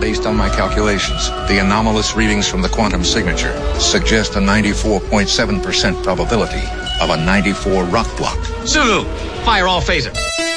Based on my calculations, the anomalous readings from the quantum signature suggest a 94.7% probability of a 94 rock block. Zulu, fire all phasers.